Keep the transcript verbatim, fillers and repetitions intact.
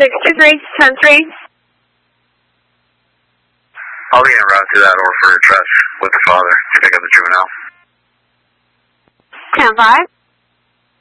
six two three, ten three. I'll be en route to that order for your address with the father to pick up the juvenile. ten five.